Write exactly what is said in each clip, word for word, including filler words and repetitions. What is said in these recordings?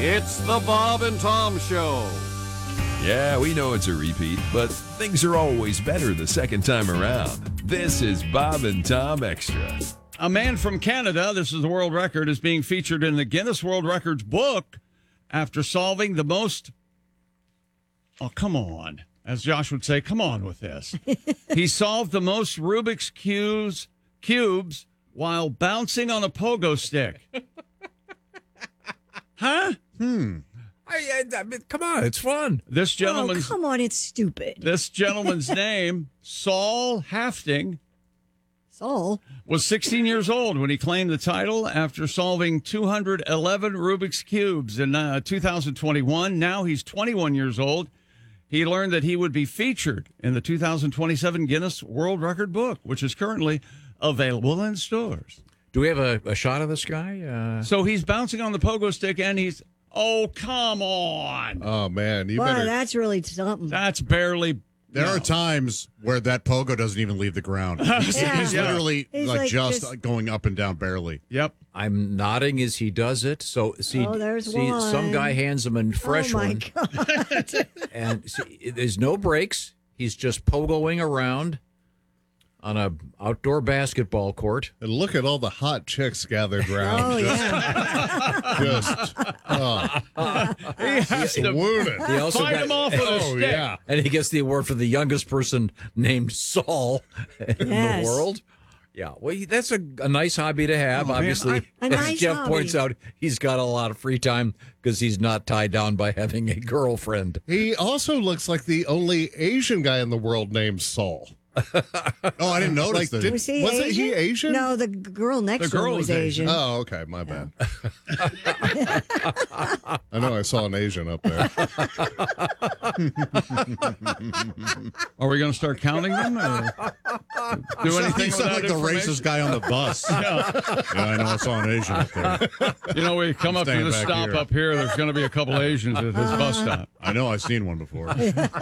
It's the Bob and Tom Show. Yeah, we know it's a repeat, but things are always better the second time around. This is Bob and Tom Extra. A man from Canada, this is the world record, is being featured in the Guinness World Records book after solving the most... Oh, come on. As Josh would say, come on with this. He solved the most Rubik's cubes, cubes while bouncing on a pogo stick. Huh? Hmm. I, I, I mean, come on, it's fun. This gentleman's... Oh, come on, it's stupid. This gentleman's name, Saul Hafting, Saul was sixteen years old when he claimed the title after solving two hundred eleven Rubik's Cubes in uh, two thousand twenty-one. Now he's twenty-one years old. He learned that he would be featured in the two thousand twenty-seven Guinness World Record book, which is currently available in stores. Do we have a, a shot of this guy? Uh... So he's bouncing on the pogo stick, and he's... Oh, come on. Oh, man. You Boy, better... that's really something. That's barely... There no. are times where that pogo doesn't even leave the ground. He's, Yeah. he's literally He's like, like just, just- going up and down barely. Yep. I'm nodding as he does it. So see, Oh, there's see one. some guy hands him a fresh oh, my one, God. and see, there's no breaks. He's just pogoing around on a outdoor basketball court. And look at all the hot chicks gathered around. Oh, just, yeah. just oh, He has to wounded. He also fight got- him off with a Oh, stick. yeah. And he gets the award for the youngest person named Saul in Yes. the world. Yeah, well, he- that's a, a nice hobby to have. Oh, man, Obviously, I- A as nice Jeff hobby. points out, he's got a lot of free time because he's not tied down by having a girlfriend. He also looks like the only Asian guy in the world named Saul. Oh, I didn't notice Like, that. did- Was he Wasn't Asian? he Asian? No, the g- girl next The to him girl was was Asian. Oh, okay. My bad. I know I saw an Asian up there. Are we going to start counting them? Or do anything You sound with like that the information? racist guy on the bus. yeah. I know I saw an Asian up there. You know, we come up to Staying the back stop here. up here. There's going to be a couple Asians at this bus stop. I know I've seen one before.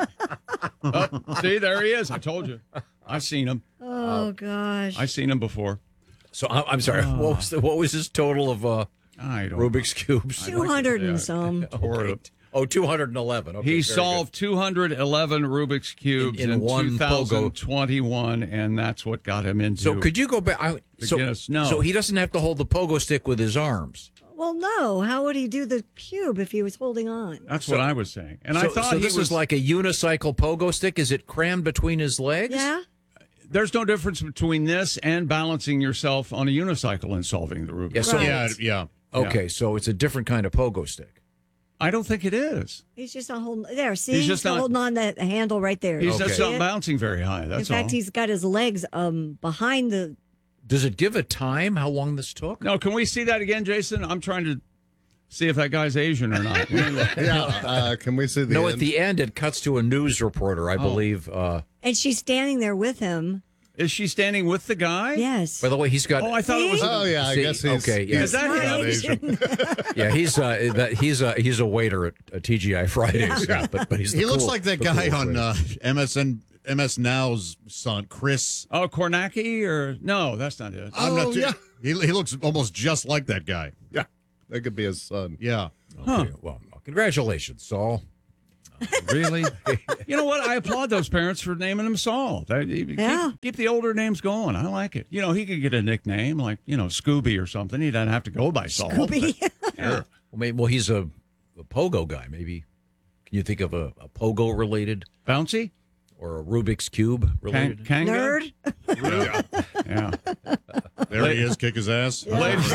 Oh, see, there he is. I told you. I've seen him. Oh, gosh. I've seen him before. So I- I'm sorry. What was the, what was his total of uh, I don't. Rubik's cubes? two hundred Yeah. and some. Okay. Oh, two hundred eleven. Okay, He very solved two hundred eleven Rubik's Cubes In- in, in one two thousand twenty-one, and that's what got him into. good. So could you go back? I, The so, Guinness- no. so he doesn't have to hold the pogo stick with his arms. Well, no. How would he do the cube if he was holding on? That's So- what I was saying. And so, I thought so he this was is like a unicycle pogo stick. Is it crammed between his legs? Yeah. There's no difference between this and balancing yourself on a unicycle and solving the Rubik's. Yeah, so- Right. Yeah, yeah. Okay, so it's a different kind of pogo stick. I don't think it is. He's just not holding. There, see? He's He's just just not- holding on that handle right there. He's Okay. just See not it? bouncing very high. In That's fact, all. he's got his legs um behind the. Does it give a time how long this took? No, can we see that again, Jason? I'm trying to see if that guy's Asian or not. Yeah. Uh, can we see the No, end? at the end it cuts to a news reporter, I believe. Uh, And she's standing there with him. Is she standing with the guy? Yes. by the way, he's got. Oh, I thought it was. Oh, yeah. I See, guess he's, okay, yeah. he's Is that not him? Asian. Yeah, he's uh, that he's a he's a waiter at uh, T G I Fridays. Yeah, but but he's the He looks cool- like that the guy coolest on waiter. uh, M S N M S Now's son, Chris. Oh, Kornacki or no? That's not it. I'm Oh, not too- yeah. He, he looks almost just like that guy. Yeah. That could be his son. Yeah. Okay, well, congratulations, Saul. Really? You know what? I applaud those parents for naming him Saul. They, keep, Yeah. keep the older names going. I like it. You know, he could get a nickname like, you know, Scooby or something. He doesn't have to go by Saul. Scooby. but- yeah. Well, maybe, well, he's a, a pogo guy. Maybe can you think of a, a pogo related Bouncy? or a Rubik's cube Kang- related? Kanga? Nerd. Yeah. There he is, kick his ass. Ladies,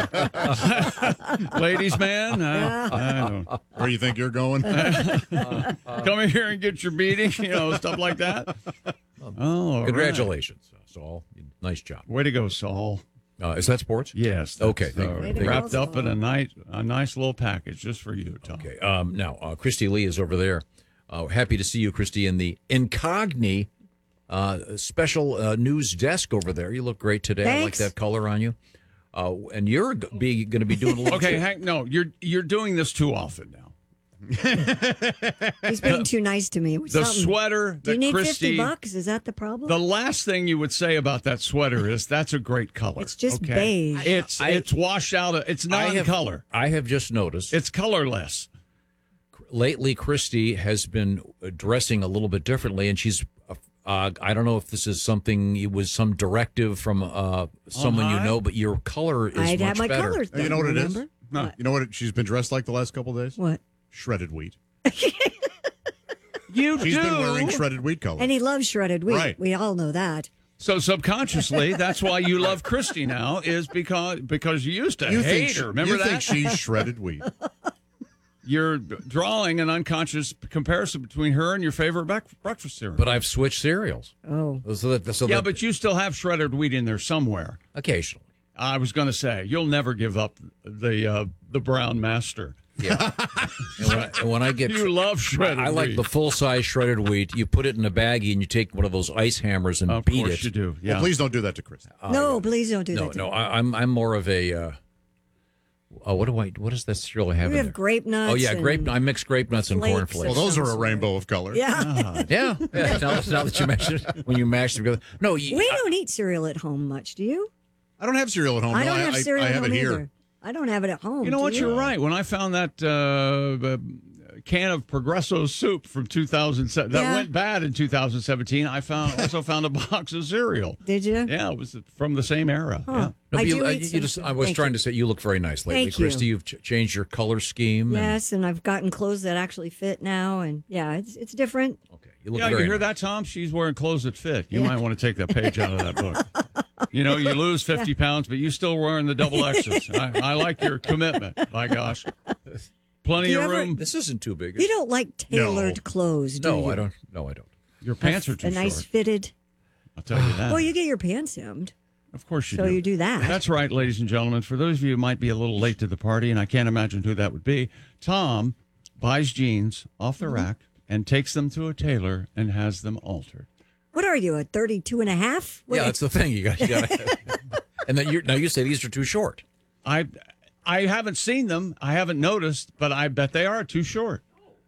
ladies man, uh, I don't Where you think you're going? come in here and get your beating, you know, stuff like that. Oh, all right. Congratulations, uh, Saul. Nice job. Way to go, Saul. Uh, is that sports? Yes. Okay, that's, thank uh, you. Way to go, wrapped up Saul. in a nice, a nice little package just for you, Tom. Okay. Um, now, uh, Christy Lee is over there. Uh, happy to see you, Christy, in the Incogni uh, special uh, news desk over there. You look great today. I like Thanks. that color on you. Uh, and you're g- be, going to be doing a little. Okay, hang, no, you're you're doing this too often now. He's being too nice to me. The Something. sweater Do you that need Christy. fifty bucks? Is that the problem? The last thing you would say about that sweater is that's a great color. It's just okay? beige. It's I- it's washed out. Of, it's I have- non-color. I have just noticed It's colorless. lately Christy has been dressing a little bit differently, and she's. Uh, I don't know if this is something. It was some directive from uh, someone you high? know, but your color is I'd much have my better. colors. You know what it is? remember? No. You know what it, she's been dressed like the last couple of days? What? Shredded wheat. You She's do. been wearing shredded wheat color. And he loves shredded wheat. Right. We all know that. So subconsciously, that's why you love Christy now, is because because you used to you hate think, her. Remember you that? think she's shredded wheat. You're drawing an unconscious comparison between her and your favorite bec- breakfast cereal. But I've switched cereals. Oh. So that, so yeah, that but you still have shredded wheat in there somewhere. occasionally. I was going to say you'll never give up the uh, the brown master. Yeah. and, when I, and when I get, You love shredded I like wheat. the full size shredded wheat. You put it in a baggie and you take one of those ice hammers and Of beat course it. you do. Yeah. Well, please don't do that to Chris. no, please don't do No, that. to no, me. I, I'm I'm more of a. Uh, uh, what do I? What is that cereal I have? We in have there? grape nuts. Oh yeah, grape. and- I mix grape nuts and flakes corn and- flakes. Well, those are a Sounds rainbow of color. Yeah. yeah, yeah. Now, now that you mention it, when you mash them together. No, you, We don't eat cereal at home much, do you? I don't have cereal at home. I No, don't have cereal I at have home it here. either. I don't have it at home. You know do what? you? You're right. When I found that uh, uh, can of Progresso soup from two thousand seven that Yeah. went bad in two thousand seventeen, I found also found a box of cereal. Did you? Yeah, it was from the same era. Huh. Yeah. No, but I you, do uh, eat you some- just, I was Thank trying you. to say you look very nice lately, Thank you. Christy. You've ch- changed your color scheme. and- Yes, and I've gotten clothes that actually fit now, and yeah, it's it's different. okay, you look Yeah, you very hear nice. that, Tom? She's wearing clothes that fit. You might want to take that page out of that book. You know, you lose fifty pounds, but you still wearing the double X's. I, I like your commitment. My gosh. Plenty Do you of ever- room. This isn't too big. You don't like tailored clothes, do No, you? I don't. No, I don't. Your pants are too A nice short. fitted. I'll tell you that. Well, you get your pants hemmed, Of course you so do. you do that. That's right, ladies and gentlemen. For those of you who might be a little late to the party, and I can't imagine who that would be, Tom buys jeans off the rack and takes them to a tailor and has them altered. What are you, a thirty-two and a half? What Yeah, are- that's the thing. You got. You got. And then you now you say these are too short. I I haven't seen them. I haven't noticed, but I bet they are too short.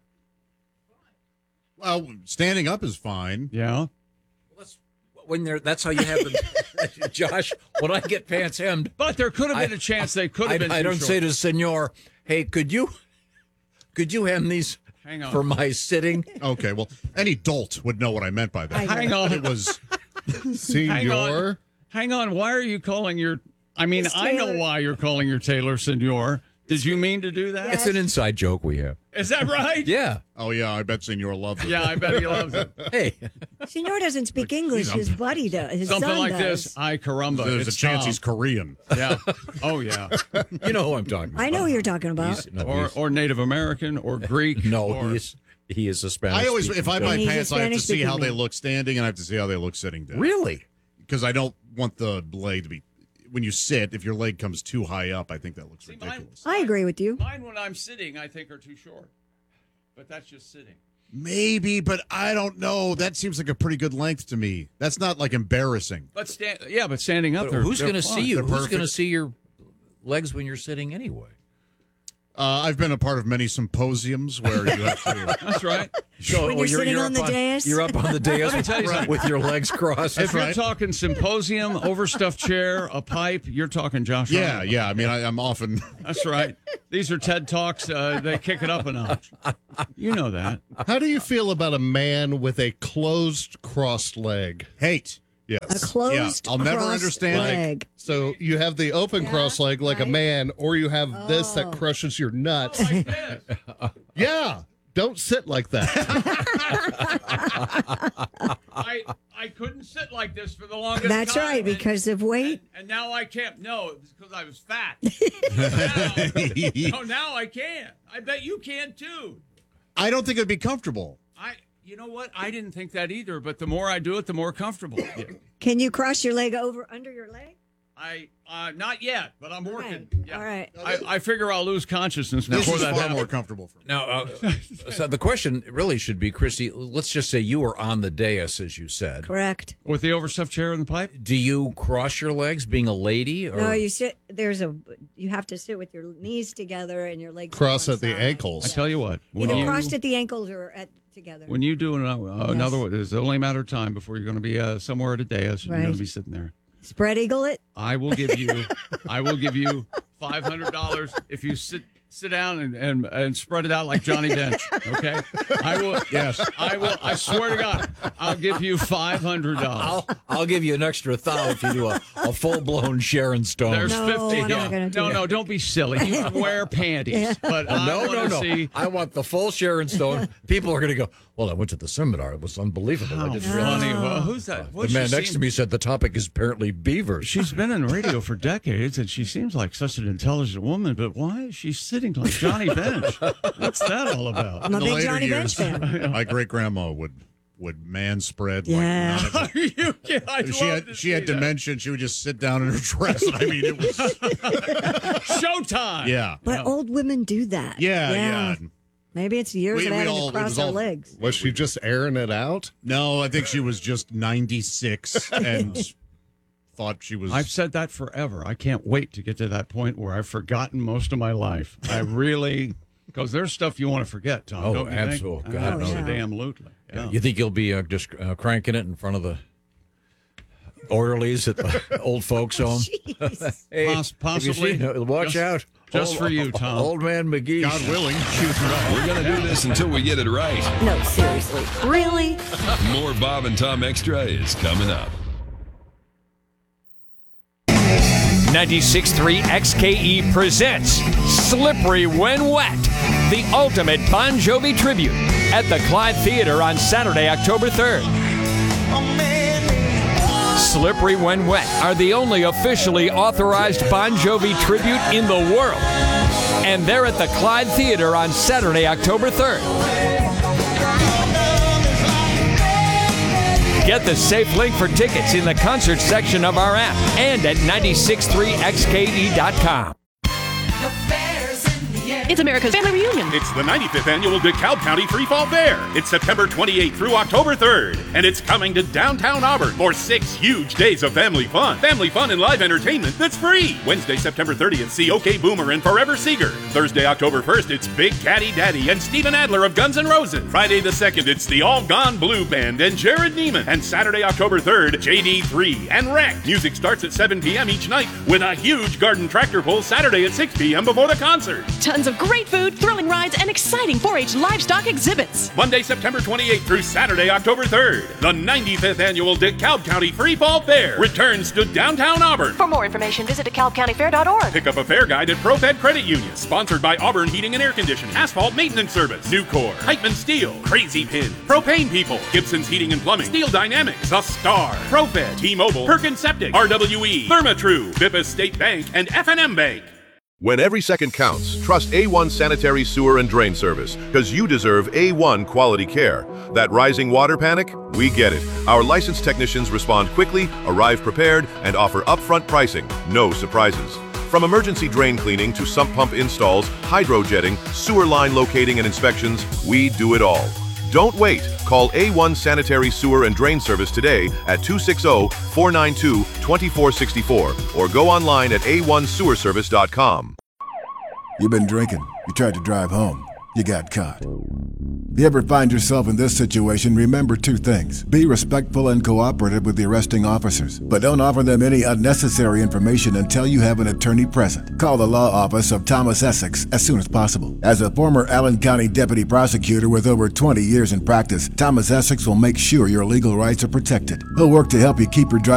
Well, standing up is fine. Yeah. When they're that's how you have them, Josh. When I get pants hemmed, But there could have been I- a chance they could I, have been I too don't short. say to Senor, "Hey, could you, could you hem these Hang on. for my sitting?" Okay, well, any dolt would know what I meant by that. Hang on. It was Hang Senor. on. Hang on. Why are you calling your... I mean, It's I know Taylor. why you're calling your tailor Senor. Did you mean to do that? It's an inside joke we have. Is that right? Yeah. oh yeah, I bet Senor loved it. Yeah, I bet he loves it. Hey, Senor doesn't speak English. His buddy does. His Something son like does. this. I caramba. There's it's a chance Tom. he's Korean. Yeah. Oh, yeah. you know who I'm talking about. I know who you're talking about. He's- no, Or he's- or Native American or Greek. no, or, he is he is a Spanish. I always, if I buy And he's a pants, I have to see Spanish-speaking how they man. look standing, and I have to see how they look sitting down. really. Because I don't want the leg to be. When you sit, if your leg comes too high up, I think that looks See, mine- ridiculous. I agree with you. Mine, when I'm sitting, I think are too short. But that's just sitting. Maybe, but I don't know. That seems like a pretty good length to me. That's not like embarrassing. But stand, yeah, but standing up, But they're- who's they're going to fine. see you? They're Who's going to perfect. see your legs when you're sitting anyway? Uh, I've been a part of many symposiums where you have to. That's right. So When you're sitting on the up dais? You're up on the dais me tell you something. with your legs crossed. If you're right. talking symposium, overstuffed chair, a pipe, you're talking Josh. Yeah, Arnold. yeah. I mean, I, I'm often. That's right. These are TED Talks. Uh, they kick it up a notch. You know that. How do you feel about a man with a closed crossed leg? Hate. A Yes. closed Yeah, I'll never crossed understand. leg. So you have the open cross leg like a right. man, or you have this that Oh. crushes your nuts. Like this. Yeah. Don't sit like that. I I couldn't sit like this for the longest That's time. right, and- because of weight. And, and now I can't. No, it's because I was fat. now, no, now I can. I bet you can too. I don't think it'd be comfortable. I. You know what? I didn't think that either. But the more I do it, the more comfortable. Can you cross your leg over under your leg? I uh, not yet, but I'm working. Okay. Yeah. All right. I, I figure I'll lose consciousness This before is that far happens. more comfortable for me. Now, uh, so the question really should be, Christy, let's just say you were on the dais, as you said. Correct. With the overstuffed chair in the pipe? Do you cross your legs being a lady? Or? No, you sit. There's a. You have to sit with your knees together and your legs Cross on at the side. ankles. I tell you what, when Either you, crossed at the ankles or at together. when you do an, uh, Yes. another one, it's only a matter of time before you're going to be uh, somewhere at a dais and you're going Right. to be sitting there. Spread eagle it. I will give you, I will give you five hundred dollars if you sit sit down and, and, and spread it out like Johnny Bench. Okay, I will. Yes. I will. I swear to God, I'll give you five hundred dollars. I'll, I'll give you an extra thou if you do a, a full blown Sharon Stone. There's No, fifty. I'm not gonna do no, that. no, don't be silly. You can wear panties, but I no, no, want to no. see. I want the full Sharon Stone. People are going to go, well, I went to the seminar. It was unbelievable. I How didn't funny. realize. Well, who's that? The What, man she next to seems- me said the topic is apparently beavers. She's been in radio for decades, and she seems like such an intelligent woman. But why is she sitting like Johnny Bench? What's that all about? I'm a In the big later Johnny years, Bench fan. my great grandma would would man spread Yeah. like none of it. you can, I'd She love had to she had see that. dementia. And she would just sit down in her dress. I mean, it was Showtime. yeah, But old women do that. yeah, yeah. Maybe it's years We- of we having all- to it cross was our all- legs. Was she just airing it out? No, I think she was just ninety-six and thought she was. I've said that forever. I can't wait to get to that point where I've forgotten most of my life. I really, because there's stuff you want to forget, Tom. Oh, don't you absolutely. Think? God, Oh, no. Absolutely. Yeah. You think you'll be uh, just uh, cranking it in front of the orderlies at the old folks' home? Jeez. Hey, Poss- have you possibly. seen- uh, watch Just- out. just Old- for you, Tom. Old man McGee. God willing. We're going to do this until we get it right. No, seriously. Really? More Bob and Tom Extra is coming up. ninety-six point three X K E presents Slippery When Wet, the ultimate Bon Jovi tribute at the Clyde Theater on Saturday, October third. Slippery When Wet are the only officially authorized Bon Jovi tribute in the world. And they're at the Clyde Theater on Saturday, October third. Get the safe link for tickets in the concert section of our app and at nine six three X K E dot com. It's America's Family Reunion. It's the ninety-fifth annual DeKalb County Free Fall Fair. It's September twenty-eighth through October third, and it's coming to downtown Auburn for six huge days of family fun. Family fun and live entertainment that's free. Wednesday, September thirtieth, see OK Boomer and Forever Seeger. Thursday, October first, it's Big Caddy Daddy and Steven Adler of Guns N' Roses. Friday the second, it's the All Gone Blue Band and Jared Neiman. And Saturday, October third, J D three and Wreck. Music starts at seven p.m. each night with a huge garden tractor pull Saturday at six p.m. before the concert. Tons of great food, thrilling rides, and exciting four H livestock exhibits. Monday, September twenty-eighth through Saturday, October third, the ninety-fifth annual DeKalb County Free Fall Fair returns to downtown Auburn. For more information, visit de kalb county fair dot org. Pick up a fair guide at ProFed Credit Union, sponsored by Auburn Heating and Air Conditioning, Asphalt Maintenance Service, Nucor, Heitman Steel, Crazy Pin, Propane People, Gibson's Heating and Plumbing, Steel Dynamics, The Star, ProFed, T-Mobile, Perkins Septic, R W E, Thermatru, Bippa State Bank, and F and M Bank. When every second counts, trust A one Sanitary Sewer and Drain Service, because you deserve A one quality care. That rising water panic? We get it. Our licensed technicians respond quickly, arrive prepared, and offer upfront pricing. No surprises. From emergency drain cleaning to sump pump installs, hydro jetting, sewer line locating and inspections, we do it all. Don't wait. Call A one Sanitary Sewer and Drain Service today at two six zero, four nine two, two four six four or go online at a one sewer service dot com. You've been drinking. You tried to drive home. You got caught. If you ever find yourself in this situation, remember two things. Be respectful and cooperative with the arresting officers, but don't offer them any unnecessary information until you have an attorney present. Call the law office of Thomas Essex as soon as possible. As a former Allen County deputy prosecutor with over twenty years in practice, Thomas Essex will make sure your legal rights are protected. He'll work to help you keep your driving